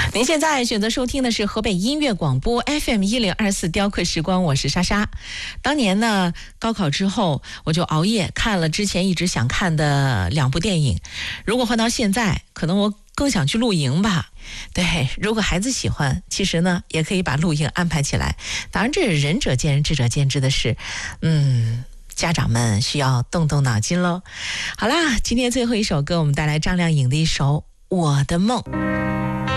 您现在选择收听的是河北音乐广播 FM1024雕刻时光，我是莎莎。当年呢，高考之后我就熬夜看了之前一直想看的2部电影。如果换到现在，可能我更想去露营吧。对，如果孩子喜欢，其实呢也可以把露营安排起来。当然这是仁者见仁，智者见智的事。家长们需要动动脑筋咯。好啦，今天最后一首歌，我们带来张靓颖的一首《我的梦》。